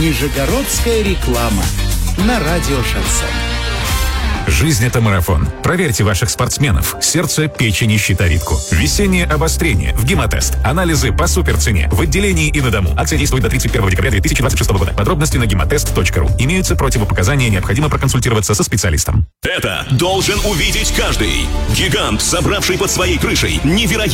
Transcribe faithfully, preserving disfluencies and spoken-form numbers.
Нижегородская реклама на радио «Шансон». Жизнь — это марафон. Проверьте ваших спортсменов. Сердце, печень и щитовидку. Весеннее обострение в гемотест. Анализы по суперцене в отделении и на дому. Акция действует до тридцать первого декабря две тысячи двадцать шестого года. Подробности на гемотест точка ру. Имеются противопоказания, необходимо проконсультироваться со специалистом. Это должен увидеть каждый. Гигант, собравший под своей крышей невероятно